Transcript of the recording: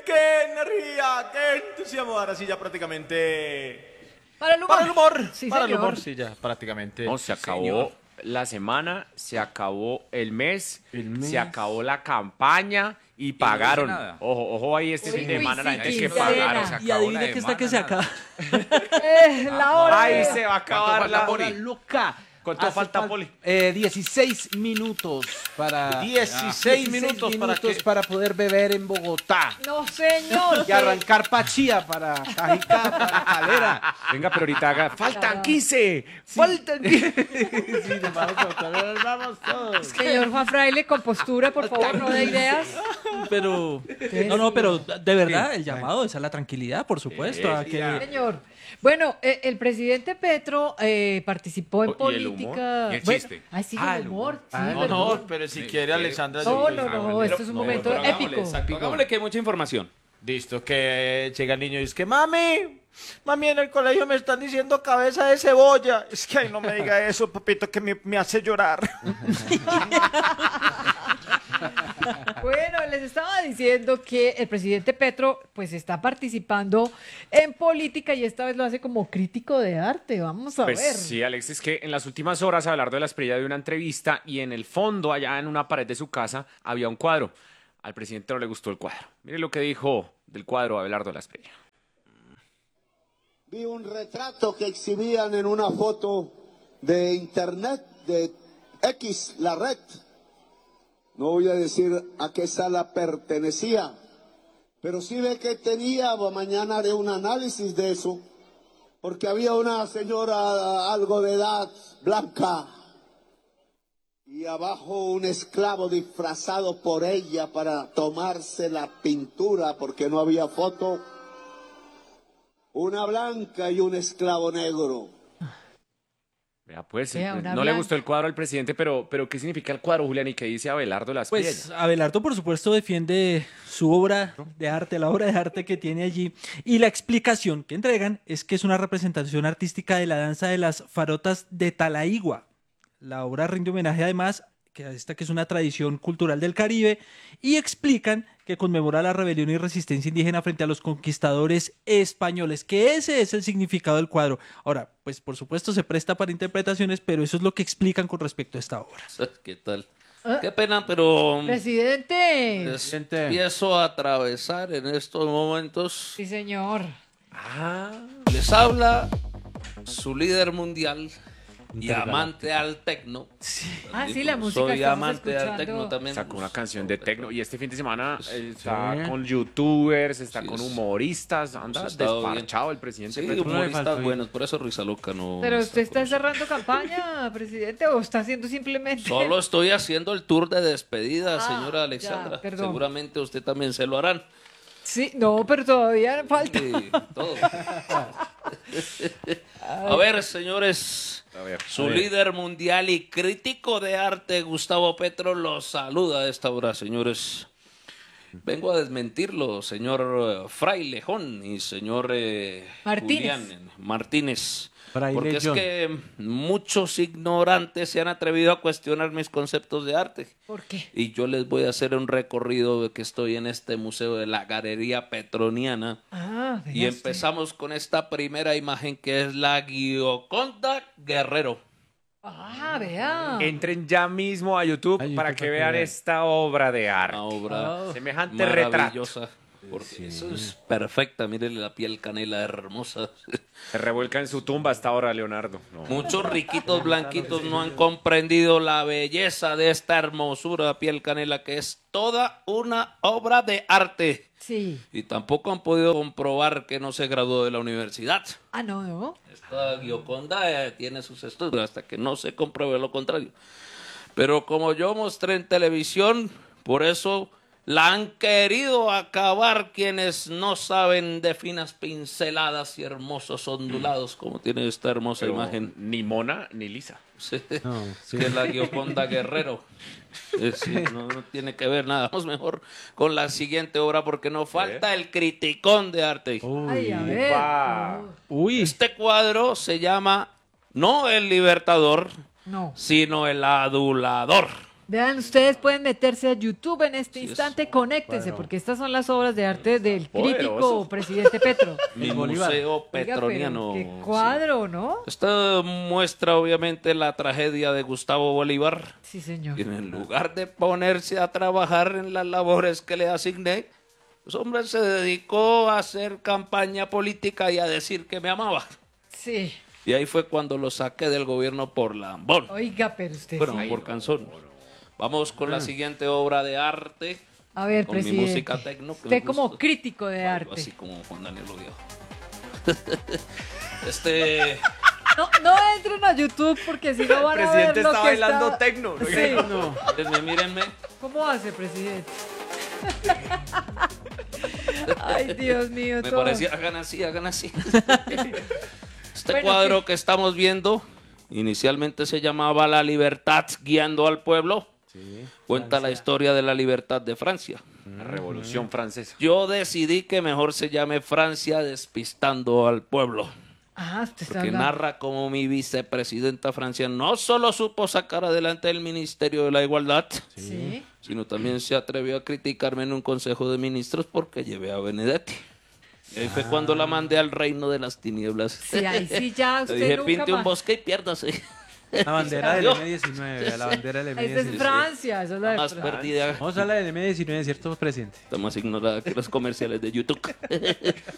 qué energía, qué entusiasmo. Ahora sí ya prácticamente... Para el humor. Para el humor. Sí, para el señor. humor, sí, ya prácticamente. No, se acabó la semana, se acabó el mes, se acabó la campaña y pagaron. nada. Ojo ahí este Uy, fin de semana la sí, gente que quincena. pagaron. Se Y acabó adivina la que está que se semana, acaba. La hora. Ahí de- se va a acabar falta, la Poli? Hora loca. ¿Cuánto Hace falta, fal- Poli? 16 minutos para 16 minutos para que... para poder beber en Bogotá. No, señor. Y arrancar Pachía para Cajicá, para Calera. Venga, pero ahorita haga. ¡Faltan Caramba. 15! ¡Faltan 15! Sí, nos vamos todos. Señor Juan Fraile, con postura, por favor, no de ideas. Pero, no, pero de verdad, el llamado es a la tranquilidad, por supuesto. A que, Señor. Bueno, el presidente Petro participó en Oh, ¿y el política. humor? ¿Y el Bueno, chiste? ay, sí, Ah, el el humor. Sí, No, ¿verdad? no, pero si quiere Alexandra... No, yo- no, no, esto es un momento Pero épico. hagámosle, exacto, hagámosle que hay mucha información. Listo, que llega el niño y dice que mami, en el colegio me están diciendo cabeza de cebolla. Es que ay, no me diga eso, papito, que me hace llorar. Bueno, les estaba diciendo que el presidente Petro pues está participando en política y esta vez lo hace como crítico de arte. Vamos a Pues ver. sí, Alex, es que en las últimas horas Abelardo de la Espriella dio una entrevista y en el fondo, allá en una pared de su casa, había un cuadro. Al presidente no le gustó el cuadro. Mire lo que dijo del cuadro Abelardo de la Espriella. Vi un retrato que exhibían en una foto de internet, de X, la red. No voy a decir a qué sala pertenecía, pero sí ve que tenía, mañana haré un análisis de eso, porque había una señora algo de edad, blanca, y abajo un esclavo disfrazado por ella para tomarse la pintura, porque no había foto. Una blanca y un esclavo negro. Vea, pues, Vea, una no le blanca. gustó el cuadro al presidente, pero ¿qué significa el cuadro, Julián? ¿Y qué dice Abelardo de la Espriella? pues Abelardo, por supuesto, defiende su obra de arte, la obra de arte que tiene allí. Y la explicación que entregan es que es una representación artística de la danza de las farotas de Talaigua. La obra rinde homenaje además que a esta que es una tradición cultural del Caribe y explican que conmemora la rebelión y resistencia indígena frente a los conquistadores españoles, que ese es el significado del cuadro. Ahora, pues por supuesto se presta para interpretaciones, pero eso es lo que explican con respecto a esta obra. ¿Qué tal? Qué pena, pero Presidente. empiezo a atravesar en estos momentos. Sí, señor. Les habla su líder mundial y amante al tecno. Ah, sí, la música Soy estamos amante al escuchando. tecno también. Sacó una canción de tecno y este fin de semana está con youtubers, está Sí, con es- humoristas, anda ha estado desparchado el presidente. Sí, Petro. humoristas buenos, por eso Risa Loca no. Pero usted está con nosotros. cerrando campaña, presidente, o está haciendo simplemente. Solo estoy haciendo el tour de despedida, Ah, señora Alexandra. ya, perdón. Seguramente usted también se lo harán. Sí, no, pero todavía falta. Sí, todo. A ver, señores. Su líder mundial y crítico de arte, Gustavo Petro, los saluda a esta hora, señores. Vengo a desmentirlo, señor Frailejón y señor Martínez. Julián Martínez. Fraile Porque es John. que muchos ignorantes se han atrevido a cuestionar mis conceptos de arte. ¿Por qué? Y yo les voy a hacer un recorrido de que estoy en este museo de la Galería Petroniana. Ah, Y vea usted. empezamos con esta primera imagen que es la Gioconda Guerrero. Ah, vea. Entren ya mismo a YouTube A YouTube para para que que vean vean. esta obra de arte. Una obra Semejante retrato. maravillosa. Porque eso es perfecta. Mírenle la piel canela hermosa. Se revuelca en su tumba hasta ahora, Leonardo. No. Muchos riquitos blanquitos no han comprendido la belleza de esta hermosura de piel canela que es toda una obra de arte. Sí. Y tampoco han podido comprobar que no se graduó de la universidad. Ah, no, no. Esta Gioconda tiene sus estudios hasta que no se compruebe lo contrario. Pero como yo mostré en televisión, por eso la han querido acabar quienes no saben de finas pinceladas y hermosos ondulados como tiene esta hermosa Pero imagen. ni mona ni lisa. Sí, No, sí. que es la Gioconda Guerrero. Sí, no tiene que ver nada. Vamos mejor con la siguiente obra porque nos falta el criticón de arte. Ay, a ver. va. Uy, Este cuadro se llama no el Libertador, No. sino el Adulador. Vean, ustedes pueden meterse a YouTube en este instante, conéctense, porque estas son las obras de arte del crítico Poderoso. presidente Petro. Mi Bolívar. museo Oiga, pero petroniano. qué cuadro, ¿no? Esta muestra obviamente la tragedia de Gustavo Bolívar. Sí, señor. Y en lugar de ponerse a trabajar en las labores que le asigné, pues hombre se dedicó a hacer campaña política y a decir que me amaba. Sí. Y ahí fue cuando lo saqué del gobierno por lambón. Oiga, pero usted Bueno, sí. por canzón. Vamos con la siguiente obra de arte. A ver, con mi presidente. música tecno, que Usted me como gusta. crítico de Algo arte. así como Juan Daniel Oviedo. No entren a YouTube porque si no van a ver lo que está... tecno. Sí. Mírenme, mírenme. ¿Cómo hace, presidente? Ay, Dios mío. Me todo. parecía, hagan así, hagan así. Este Bueno, cuadro sí. que estamos viendo, inicialmente se llamaba La Libertad guiando al pueblo. Cuenta la historia de la libertad de Francia. La Revolución Francesa. Yo decidí que mejor se llame Francia despistando al pueblo. Ah, usted está Porque hablando. narra cómo mi vicepresidenta Francia no solo supo sacar adelante el Ministerio de la Igualdad, Sí. sino también se atrevió a criticarme en un consejo de ministros porque llevé a Benedetti. Y ahí fue cuando la mandé al reino de las tinieblas. Sí, ahí sí ya Le usted dije, nunca pinte un más. bosque y piérdase. La bandera del Yo. M19, la bandera del Esa es M19. Francia, esa es la de Más Francia. perdida. Vamos a hablar del M19, ¿cierto, presidente? Está más ignorada que los comerciales de YouTube.